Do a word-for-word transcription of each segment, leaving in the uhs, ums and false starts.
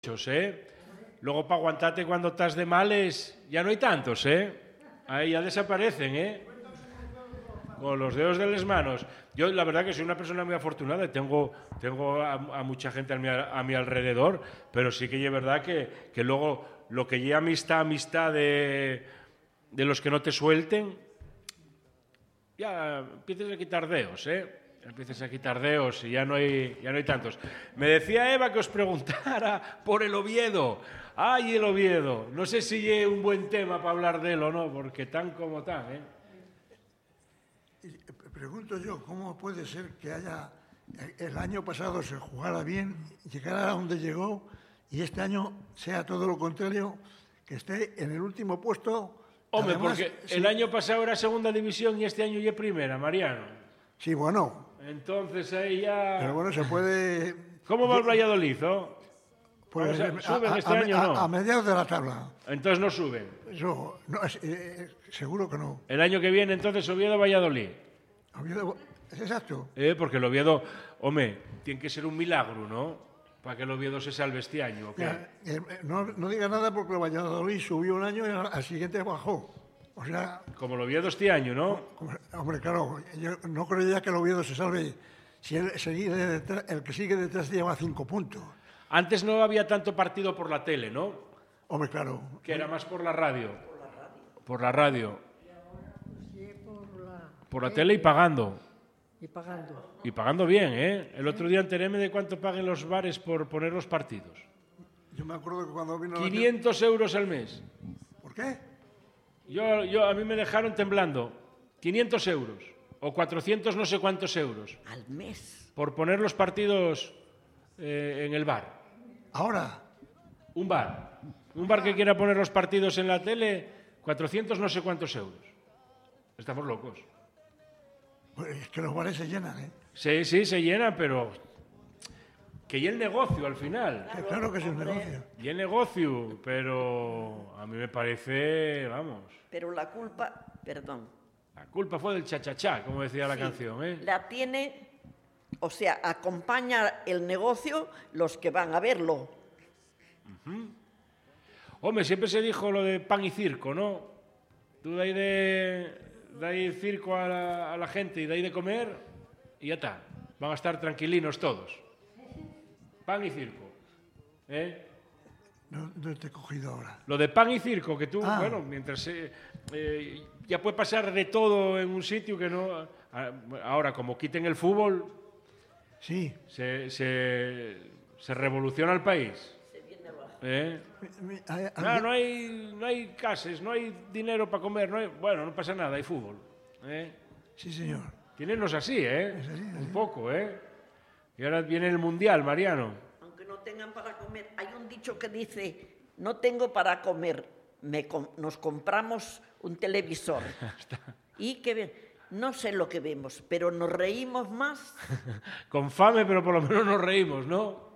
¿eh? Luego para aguantarte cuando estás de males ya no hay tantos, ¿eh? Ahí ya desaparecen, ¿eh? Con los dedos de las manos. Yo la verdad que soy una persona muy afortunada y tengo, tengo a, a mucha gente a mi, a mi alrededor, pero sí que es verdad que, que luego lo que lleva amistad, amistad de, de los que no te suelten, ya empiezas a quitar dedos, ¿eh? Empiezas a quitar dedos y ya no hay, ya no hay tantos. Me decía Eva que os preguntara por el Oviedo. ¡Ay, el Oviedo! No sé si es un buen tema para hablar de él o no, porque tan como tan, ¿eh? Pregunto yo, ¿cómo puede ser que haya el año pasado se jugara bien, llegara a donde llegó y este año sea todo lo contrario, que esté en el último puesto? Hombre, Además, porque sí, el año pasado era segunda división y este año ya es primera, Mariano. Sí, bueno. Entonces ahí ya... Pero bueno, se puede... ¿Cómo va el Valladolid, oh? Pues, o sea, ¿suben a, este a, año a, no? A mediados de la tabla. Entonces no suben. Eso, no, es, eh, seguro que no. El año que viene entonces Oviedo-Valladolid. Oviedo, exacto. Eh, porque el Oviedo, hombre, tiene que ser un milagro, ¿no? Para que el Oviedo se salve este año, ¿o qué? Ya, eh, no, no diga nada porque el Valladolid subió un año y al, al siguiente bajó. O sea... Como el Oviedo este año, ¿no? Como, hombre, claro, yo no creo ya que el Oviedo se salve si el, sigue detrás, el que sigue detrás lleva cinco puntos. Antes no había tanto partido por la tele, ¿no? Hombre, claro. Que era más por la radio. Por la radio. Sí, por la... Por la tele y pagando. Y pagando. Y pagando bien, ¿eh? El otro día enteréme de cuánto paguen los bares por poner los partidos. Yo me acuerdo que cuando vino... quinientos euros al mes. ¿Por qué? Yo, yo, a mí me dejaron temblando. quinientos euros. O cuatrocientos no sé cuántos euros. Al mes. Por poner los partidos eh, en el bar. Ahora. Un bar. Un bar que quiera poner los partidos en la tele, cuatrocientos no sé cuántos euros. Estamos locos. Pues es que los bares se llenan, ¿eh? Sí, sí, se llenan, pero... Que y el negocio al final. Claro, claro que es un negocio. Y el negocio, pero a mí me parece, vamos... Pero la culpa, perdón. La culpa fue del cha-cha-cha, como decía la Sí, canción, ¿eh? La tiene, o sea, acompaña el negocio los que van a verlo. Uh-huh. Hombre, siempre se dijo lo de pan y circo, ¿no? Tú de ahí de, de ahí circo a la, a la gente y de ahí de comer y ya está. Van a estar tranquilinos todos. Pan y circo. ¿Eh? No, no te he cogido ahora. Lo de pan y circo, que tú, Ah. bueno, mientras... Eh, eh, ya puede pasar de todo en un sitio que no... Ahora, como quiten el fútbol... Sí. Se, se, se revoluciona el país. ¿Eh? Mi, mi, a, a, No, no hay, no hay casas, no hay dinero para comer, no hay, bueno, no pasa nada, hay fútbol. ¿Eh? Sí, señor. Tínenos así, ¿eh? Es así, es Un así. poco, ¿eh? Y ahora viene el Mundial, Mariano. Aunque no tengan para comer, hay un dicho que dice, no tengo para comer, me com- nos compramos un televisor. Y que ve- no sé lo que vemos, pero nos reímos más. Con fame, pero por lo menos nos reímos, ¿no?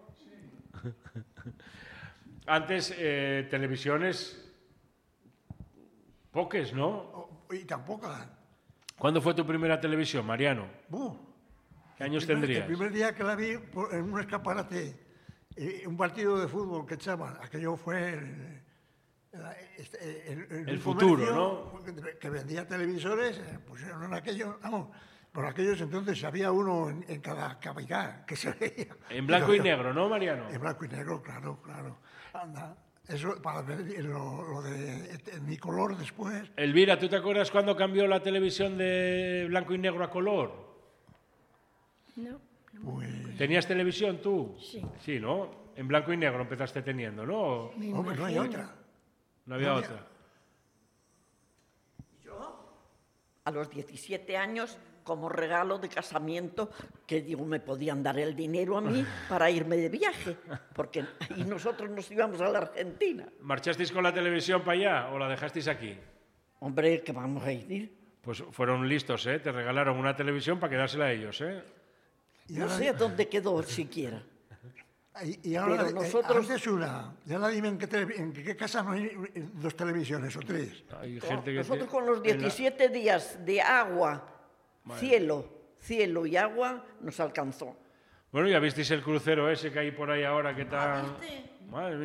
Antes, eh, televisiones... Poques, ¿no? Oh, y tampoco. ¿Cuándo fue tu primera televisión, Mariano? Uh, ¿Qué años el primer, tendrías? El primer día que la vi por- en un escaparate, eh, un partido de fútbol que echaban, aquello fue el, el, el, el, El futuro, comercio que vendía televisores, eh, pusieron en aquello, vamos, por aquellos entonces había uno en, en cada capital que se veía. En blanco y negro, ¿no, Mariano? En blanco y negro, claro, claro. Anda, eso para ver lo, lo de en mi color después. Elvira, ¿tú te acuerdas cuando cambió la televisión de blanco y negro a color? No. Pues, ¿Tenías televisión tú? Sí. Sí, ¿no? En blanco y negro empezaste teniendo, ¿no? Me hombre, no hay imagino. otra. No había No había- otra. Yo, a los diecisiete años, como regalo de casamiento, que digo, me podían dar el dinero a mí para irme de viaje, porque y nosotros nos íbamos a la Argentina. ¿Marchasteis con la televisión para allá o la dejasteis aquí? Hombre, que vamos a ir. Pues fueron listos, ¿eh? Te regalaron una televisión para quedársela a ellos, ¿eh? Y No ahora- sé dónde quedó siquiera. Y, y ahora, Pero eh, nosotros- antes una, ya la dime en qué, tele- en qué casa no hay eh, dos televisiones o tres. Hay gente que Nosotros te- con los en la- diecisiete días de agua, cielo, cielo y agua, nos alcanzó. Bueno, ya visteis el crucero ese que hay por ahí ahora que está... ¿Viste? Madre